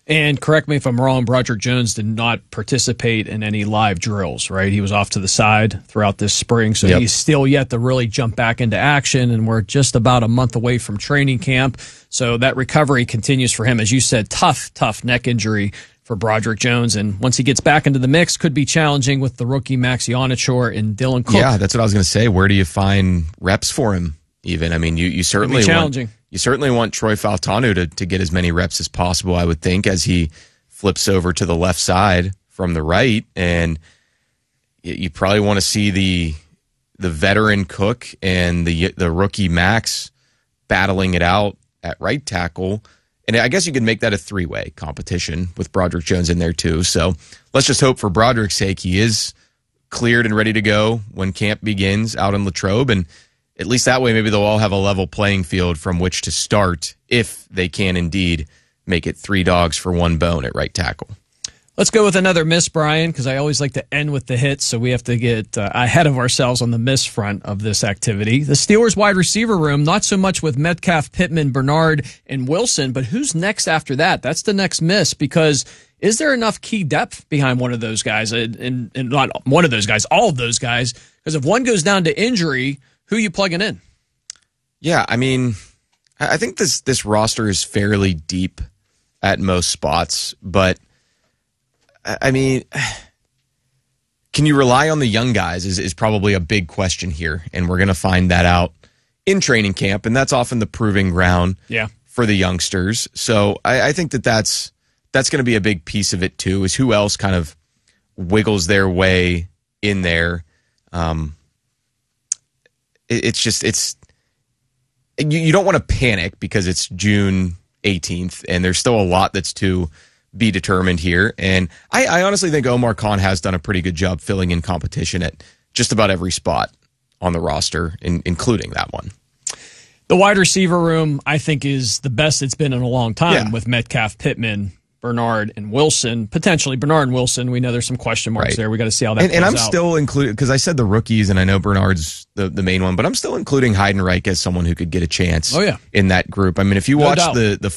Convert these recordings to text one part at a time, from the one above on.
And correct me if I'm wrong, Broderick Jones did not participate in any live drills, right? He was off to the side throughout this spring, so he's still yet to really jump back into action, and we're just about a month away from training camp. So that recovery continues for him. As you said, tough neck injury for Broderick Jones, and once he gets back into the mix, could be challenging with the rookie Maxi Onachor and Dylan Cook. Yeah, that's what I was going to say. Where do you find reps for him even? I mean, you certainly challenging. You certainly want Troy Fautanu to get as many reps as possible, I would think, as he flips over to the left side from the right. And you probably want to see the veteran Cook and the rookie Max battling it out at right tackle. And I guess you could make that a three-way competition with Broderick Jones in there too. So let's just hope for Broderick's sake he is cleared and ready to go when camp begins out in Latrobe. And at least that way, maybe they'll all have a level playing field from which to start if they can indeed make it 3 dogs for 1 bone at right tackle. Let's go with another miss, Brian, because I always like to end with the hits, so we have to get ahead of ourselves on the miss front of this activity. The Steelers wide receiver room, not so much with Metcalf, Pittman, Bernard, and Wilson, but who's next after that? That's the next miss, because is there enough key depth behind one of those guys? And not one of those guys, all of those guys, because if one goes down to injury, who are you plugging in? Yeah, I mean, I think this roster is fairly deep at most spots, but I mean, can you rely on the young guys is probably a big question here, and we're going to find that out in training camp, and that's often the proving ground for the youngsters. So I think that's going to be a big piece of it too, is who else kind of wiggles their way in there. It's you don't want to panic because it's June 18th and there's still a lot that's to be determined here. And I honestly think Omar Khan has done a pretty good job filling in competition at just about every spot on the roster, including that one. The wide receiver room, I think, is the best it's been in a long time with Metcalf, Pittman, Bernard, and Wilson. Potentially Bernard and Wilson. We know there's some question marks there. We got to see how that plays out. And I'm still including, because I said the rookies, and I know Bernard's the main one, but I'm still including Heidenreich as someone who could get a chance in that group. I mean, if you watch the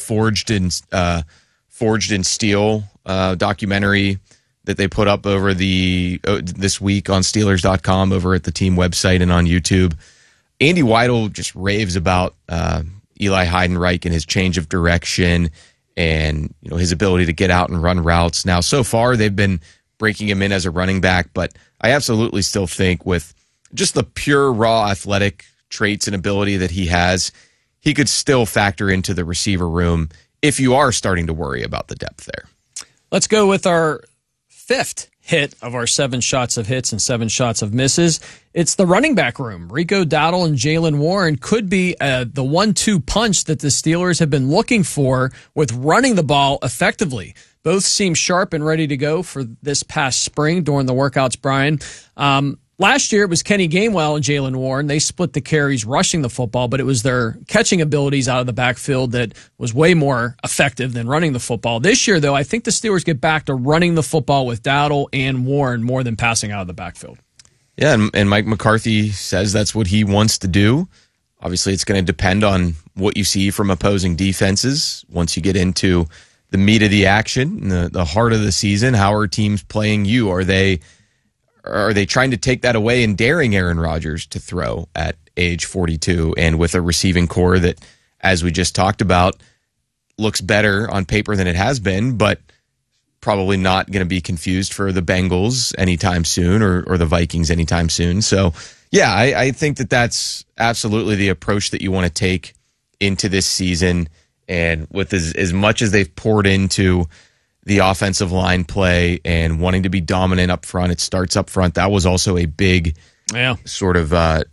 Forged in Steel documentary that they put up over this week on Steelers.com over at the team website and on YouTube, Andy Weidel just raves about Eli Heidenreich and his change of direction and his ability to get out and run routes. Now, so far, they've been breaking him in as a running back, but I absolutely still think with just the pure raw athletic traits and ability that he has, he could still factor into the receiver room if you are starting to worry about the depth there. Let's go with our 5th hit of our 7 shots of hits and 7 shots of misses. It's the running back room. Rico Dowdle and Jaylen Warren could be the 1-2 punch that the Steelers have been looking for with running the ball effectively. Both seem sharp and ready to go for this past spring during the workouts, Brian. Last year, it was Kenny Gainwell and Jaylen Warren. They split the carries rushing the football, but it was their catching abilities out of the backfield that was way more effective than running the football. This year, though, I think the Steelers get back to running the football with Dowdle and Warren more than passing out of the backfield. Yeah, and Mike McCarthy says that's what he wants to do. Obviously, it's going to depend on what you see from opposing defenses once you get into the meat of the action, the heart of the season. How are teams playing you? Are they trying to take that away and daring Aaron Rodgers to throw at age 42 and with a receiving core that, as we just talked about, looks better on paper than it has been, but probably not going to be confused for the Bengals anytime soon or the Vikings anytime soon. So, yeah, I think that's absolutely the approach that you want to take into this season. And with as much as they've poured into the offensive line play and wanting to be dominant up front, it starts up front. That was also a big sort of like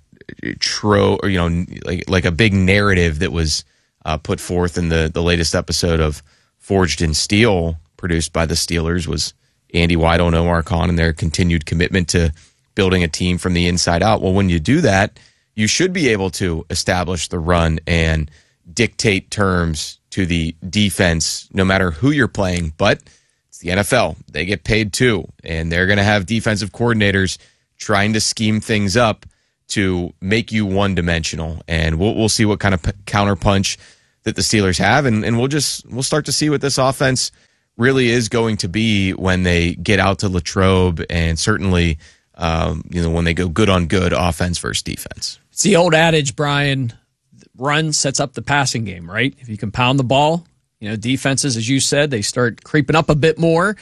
a big narrative that was put forth in the latest episode of Forged in Steel, produced by the Steelers, was Andy Weidel and Omar Khan and their continued commitment to building a team from the inside out. Well, when you do that, you should be able to establish the run and dictate terms to the defense, no matter who you're playing. But it's the NFL. They get paid too, and they're going to have defensive coordinators trying to scheme things up to make you one-dimensional. And we'll see what kind of counterpunch that the Steelers have, and we'll start to see what this offense really is going to be when they get out to Latrobe, and certainly, when they go good on good offense versus defense. It's the old adage, Brian, run sets up the passing game, right? If you can pound the ball, defenses, as you said, they start creeping up a bit more.